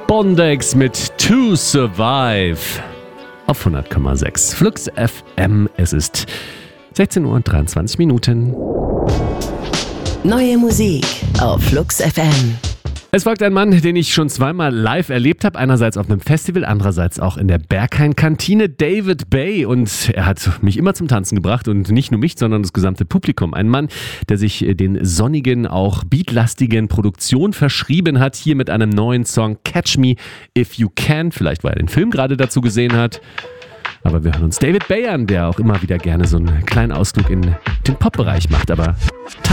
Bondex mit To Survive auf 100,6 Flux FM. Es ist 16:23 Uhr. Neue Musik auf Flux FM. Es folgt ein Mann, den ich schon zweimal live erlebt habe. Einerseits auf einem Festival, andererseits auch in der Berghain-Kantine. David Bay. Und er hat mich immer zum Tanzen gebracht. Und nicht nur mich, sondern das gesamte Publikum. Ein Mann, der sich den sonnigen, auch beatlastigen Produktionen verschrieben hat. Hier mit einem neuen Song Catch Me If You Can. Vielleicht, weil er den Film gerade dazu gesehen hat. Aber wir hören uns David Bay an, der auch immer wieder gerne so einen kleinen Ausflug in den Pop-Bereich macht. Aber